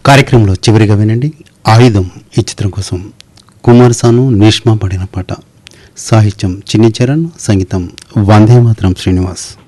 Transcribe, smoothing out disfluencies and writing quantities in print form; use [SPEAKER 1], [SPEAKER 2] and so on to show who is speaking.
[SPEAKER 1] కార్యక్రమంలో చివరిగా వినండి ఆయుధం ఈ చిత్రం కోసం కుమార్ సాను నీష్మా పడిన పాట. సాహిత్యం చిన్ని చరణ్, సంగీతం వందే మాతరం శ్రీనివాస్.